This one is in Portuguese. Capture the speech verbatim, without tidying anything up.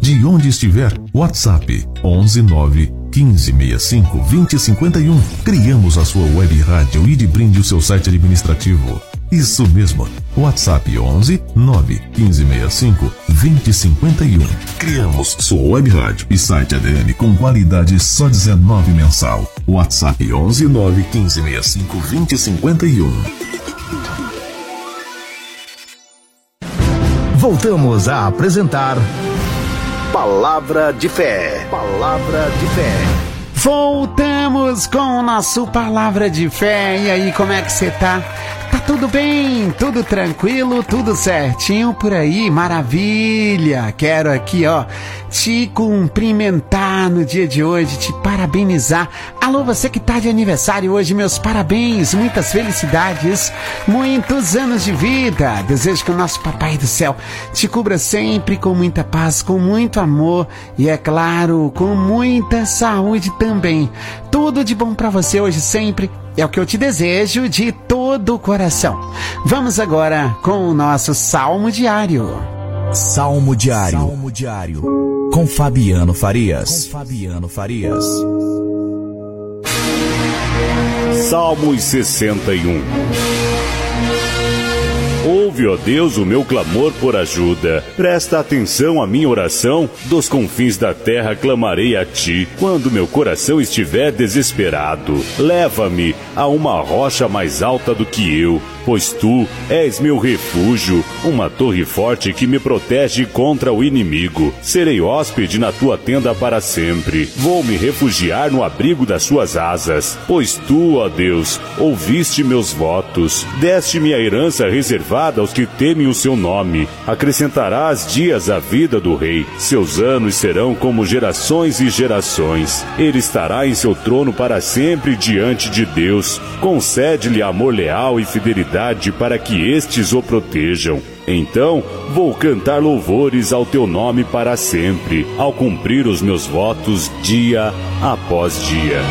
de onde estiver. WhatsApp onze nove quinze sessenta e cinco vinte cinquenta e um. Criamos a sua web rádio e de brinde o seu site administrativo. Isso mesmo, WhatsApp onze nove quinze sessenta e cinco vinte cinquenta e um. Criamos sua web rádio e site A D M com qualidade só dezenove mensal. WhatsApp onze nove quinze sessenta e cinco vinte cinquenta e um. Voltamos a apresentar Palavra de Fé. Palavra de Fé. Voltamos com o nosso Palavra de Fé. E aí, como é que você tá? Tá tudo bem? Tudo tranquilo? Tudo certinho por aí? Maravilha! Quero aqui, ó, te cumprimentar no dia de hoje, te parabenizar. Alô, você que tá de aniversário hoje, meus parabéns, muitas felicidades, muitos anos de vida. Desejo que o nosso Papai do Céu te cubra sempre com muita paz, com muito amor e, é claro, com muita saúde também. Tudo de bom pra você hoje sempre. É o que eu te desejo de todo o coração. Vamos agora com o nosso Salmo Diário. Salmo Diário. Salmo Diário. Com Fabiano Farias. Com Fabiano Farias. Salmos sessenta e um. Ouve, ó Deus, o meu clamor por ajuda. Presta atenção à minha oração. Dos confins da terra clamarei a ti. Quando meu coração estiver desesperado, leva-me a uma rocha mais alta do que eu, pois tu és meu refúgio, uma torre forte que me protege contra o inimigo. Serei hóspede na tua tenda para sempre. Vou me refugiar no abrigo das suas asas, pois tu, ó Deus, ouviste meus votos. Deste-me a herança reservada aos que temem o seu nome. Acrescentarás dias à vida do rei. Seus anos serão como gerações e gerações. Ele estará em seu trono para sempre diante de Deus. Concede-lhe amor leal e fidelidade para que estes o protejam. Então vou cantar louvores ao teu nome para sempre, ao cumprir os meus votos dia após dia.